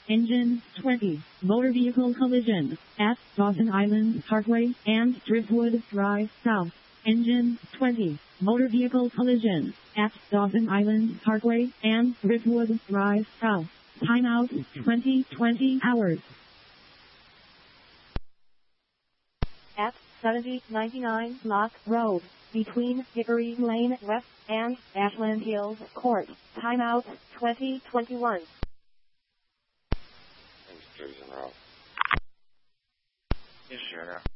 Engine 20. Motor vehicle collision at Dawson Island Parkway and Driftwood Drive South. Engine 20. Motor vehicle collision at Dawson Island Parkway and Driftwood Drive South. Timeout 20 hours. At 7099 Lock Road, between Hickory Lane West and Ashland Hills Court. Timeout 2021. Thanks, Jason Rowe. Yes, sure.